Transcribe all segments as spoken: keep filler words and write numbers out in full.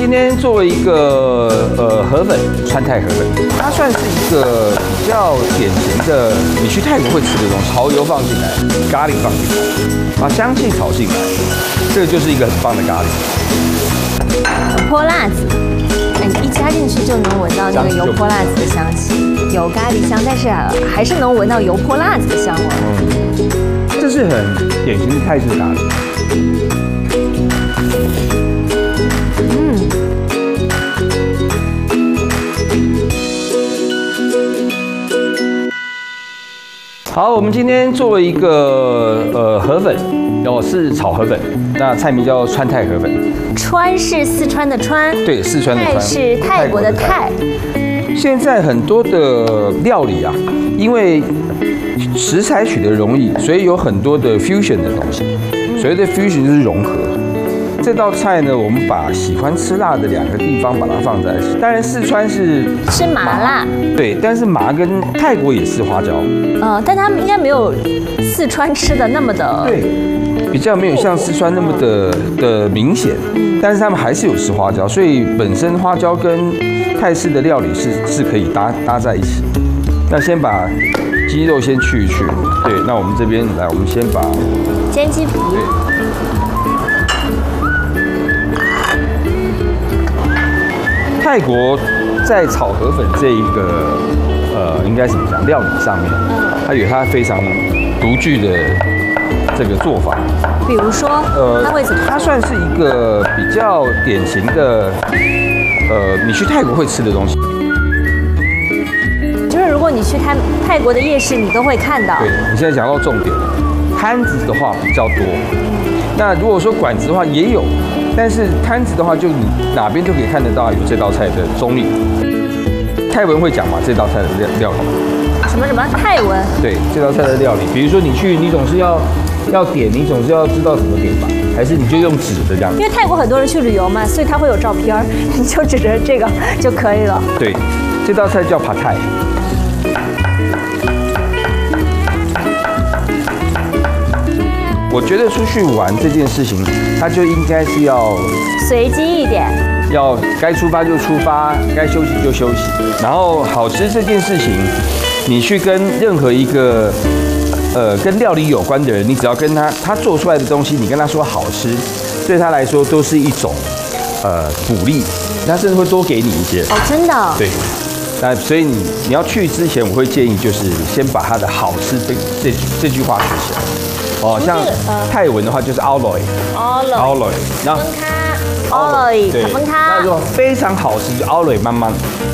今天做了一个呃河粉，川泰河粉，它算是一个比较典型的你去泰国会吃的东西，蚝油放进来，咖喱放进来，把香气炒进来，这个就是一个很棒的咖喱。 油泼辣子，哎，一加进去就能闻到那个油泼辣子的香气，有咖喱香，但是还是能闻到油泼辣子的香味。 嗯，这是很典型的泰式咖喱。好，我们今天做了一个呃河粉，哦是炒河粉，那菜名叫川泰河粉。 川是四川的川， 对，四川的川。 泰是泰国的泰。 现在很多的料理啊，因为食材取得容易，所以有很多的 fusion 的东西。所谓的 fusion 就是融合。这道菜呢，我们把喜欢吃辣的两个地方把它放在一起。当然，四川是吃麻辣， 对，但是麻跟泰国也是花椒， 呃，但他们应该没有四川吃的那么的， 对，比较没有像四川那么的的明显，但是他们还是有吃花椒，所以本身花椒跟泰式的料理是是可以搭搭在一起。那先把鸡肉先去一去，对，那我们这边来，我们先把煎鸡皮。 泰国在炒河粉这一个呃，应该怎么讲料理上面，它有它非常独具的这个做法。 比如说，呃，它会怎么？ 它算是一个比较典型的，呃，你去泰国会吃的东西。 就是如果你去泰泰国的夜市，你都会看到。 对，你现在讲到重点，摊子的话比较多。那如果说馆子的话也有。但是摊子的话，就你哪边就可以看得到有这道菜的踪影。泰文会讲嘛？这道菜的料料理。 什么什么泰文？ 对，这道菜的料理，比如说你去，你总是要要点，你总是要知道怎么点吧？还是你就用纸的这样？ 因为泰国很多人去旅游嘛，所以他会有照片，你就指着这个就可以了。 对，这道菜叫 Pad Thai。我觉得出去玩这件事情，它就应该是要随机一点， 要该出发就出发，该休息就休息。然后好吃这件事情，你去跟任何一个呃跟料理有关的人，你只要跟他他做出来的东西，你跟他说好吃，对他来说都是一种呃鼓励，他甚至会多给你一些。 哦，真的？ 对。那所以你你要去之前，我会建议就是先把它的好吃这这这句话学起来。哦，像泰文的话就是 Alloy，Alloy， 然后 Alloy， 对，那如果非常好吃就 Alloy 慢慢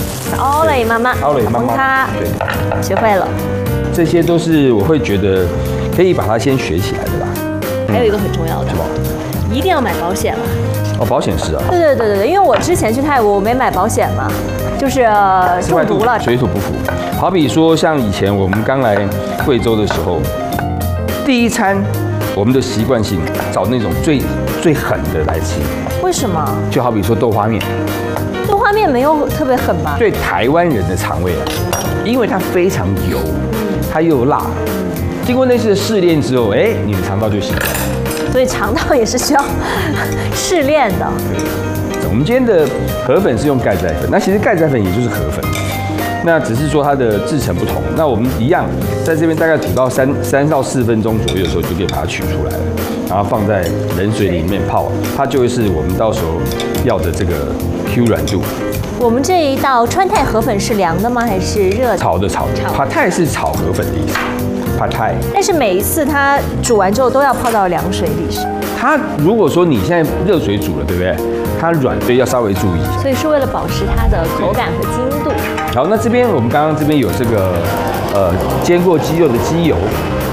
，Alloy 慢慢 ，Alloy 慢慢，对， 学会了。 这些都是我会觉得可以把它先学起来的啦。 还有一个很重要的，一定要买保险了。 哦，保险是啊。 对对对对对，因为我之前去泰国我没买保险嘛，就是中毒了， 水土不服。好比说像以前我们刚来贵州的时候。第一餐，我们的习惯性找那种最最狠的来吃。 为什么？ 就好比说豆花面。 豆花面没有特别狠吧？ 对台湾人的肠胃啊，因为它非常油，它又辣。经过那次的试炼之后，哎，你的肠道就习惯。 所以肠道也是需要试炼的。 对。我们今天的河粉是用盖仔粉，那其实盖仔粉也就是河粉。那只是说它的制成不同，那我们一样在这边大概煮到三三到四分钟左右的时候，就可以把它取出来了，然后放在冷水里面泡，它就会是我们到时候要的这个 Q 软度。 我们这一道川泰河粉是凉的吗？还是热的？ 炒的炒的。Pad Thai是炒河粉的意思 ，Pad Thai。 但是每一次它煮完之后都要泡到凉水里是？ 它如果说你现在热水煮了，对不对？它软，所以要稍微注意一下。 所以是为了保持它的口感和筋度。 好，那这边我们刚刚这边有这个呃煎过鸡肉的鸡油。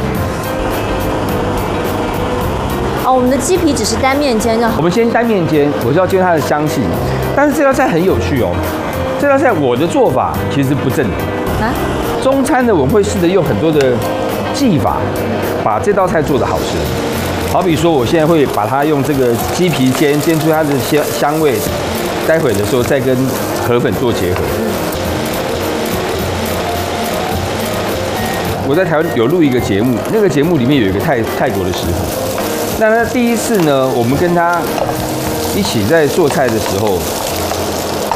哦，我们的鸡皮只是单面煎就好。 我们先单面煎，我是要煎它的香气。但是这道菜很有趣哦，这道菜我的做法其实不正统啊。中餐呢，我们会试着用很多的技法，把这道菜做得好吃。好比说，我现在会把它用这个鸡皮煎，煎出它的香香味，待会的时候再跟河粉做结合。我在台湾有录一个节目，那个节目里面有一个泰泰国的师傅。那他第一次呢，我们跟他一起在做菜的时候，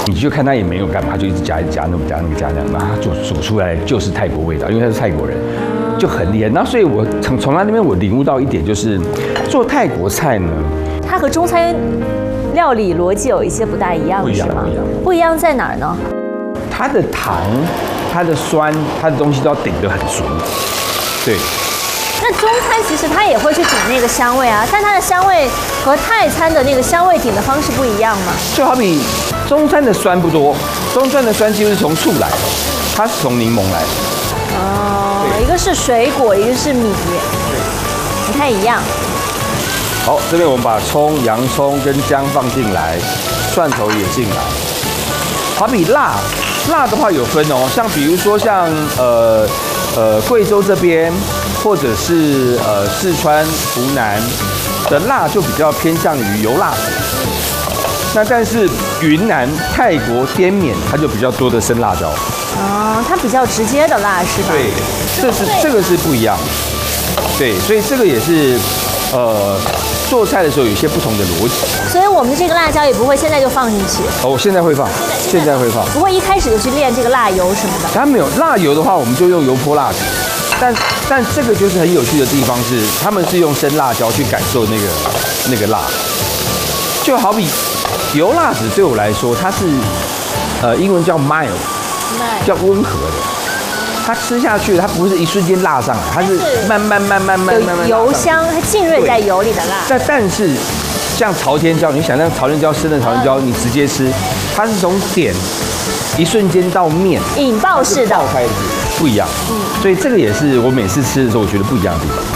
你就看他也没有干嘛，他就一直加一直加那么加那个加那样，然后他煮煮出来就是泰国味道，因为他是泰国人，就很厉害。然后所以我从从他那边我领悟到一点，就是做泰国菜呢， 它和中餐料理逻辑有一些不大一样， 不一样， 是吗？ 不一样。 不一样在哪儿呢？ 它的糖、它的酸、它的东西都要顶得很熟，对。 那中餐其实它也会去顶那个香味啊，但它的香味和泰餐的那个香味顶的方式不一样嘛。 就好比中餐的酸不多，中餐的酸几乎是从醋来的，它是从柠檬来的。 哦，一个是水果，一个是米， 对， 不太一样。 好，这边我们把葱、洋葱跟姜放进来，蒜头也进来。好比辣，辣的话有分哦，像比如说像呃呃贵州这边，或者是呃四川、湖南的辣就比较偏向于油辣。那但是云南、泰国、滇缅，它就比较多的生辣椒。 哦，它比较直接的辣是吧？ 对，这是这个是不一样。对，所以这个也是呃做菜的时候有一些不同的逻辑。 所以我们这个辣椒也不会现在就放进去。 哦，我现在会放，现在会放。 不会一开始就去炼这个辣油什么的。 它没有辣油的话，我们就用油泼辣子。但但这个就是很有趣的地方是，他们是用生辣椒去感受那个那个辣，就好比油辣子对我来说，它是呃英文叫 mild， 叫温和的。它吃下去，它不是一瞬间辣上来，它是慢慢慢慢慢慢慢油香，它浸润在油里的辣。 但但是像朝天椒，你想象朝天椒生的朝天椒，你直接吃，它是从点一瞬间到面， 引爆式的， 爆开的，不一样。嗯，所以这个也是我每次吃的时候，我觉得不一样的地方。